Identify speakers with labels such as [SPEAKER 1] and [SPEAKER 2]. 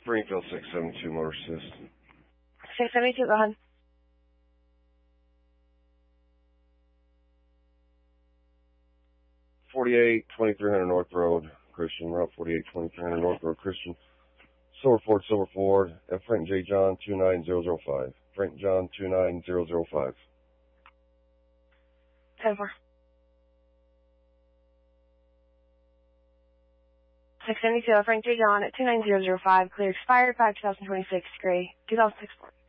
[SPEAKER 1] Springfield 672 Motor Assist.
[SPEAKER 2] 672, go ahead.
[SPEAKER 1] .2300 North Road, Christian. Route 48, 2300 North Road, Christian. Silver Ford, Frank J. John 29005. Frank John 29005.
[SPEAKER 2] 10-4. 672, Frank J. John at 29005, clear expired 5/2026, gray, 2006 Ford.